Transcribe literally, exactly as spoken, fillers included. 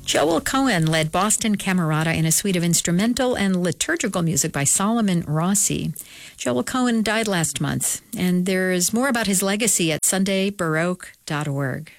Joel Cohen led Boston Camerata in a suite of instrumental and liturgical music by Solomon Rossi. Joel Cohen died last month, and there's more about his legacy at sunday baroque dot org.